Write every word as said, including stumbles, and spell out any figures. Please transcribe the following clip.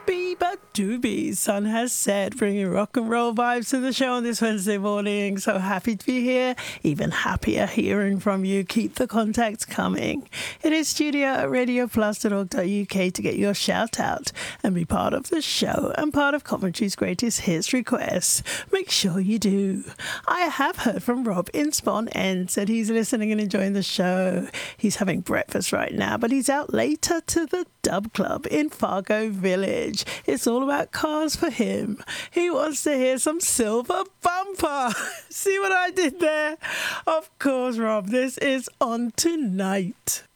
Bieber Doobie, sun has set, bringing rock and roll vibes to the show on this Wednesday morning. So happy to be here, even happier hearing from you. Keep the contacts coming. It is studio at radio plus dot org dot U K to get your shout out and be part of the show and part of Commentary's greatest hits requests. Make sure you do. I have heard from Rob in Spawn End, said he's listening and enjoying the show. He's having breakfast right now, but he's out later to the Dub Club in Fargo Village. It's all about cars for him. He wants to hear some Silver Bumper. See what I did there? Of course, Rob, this is On Tonight.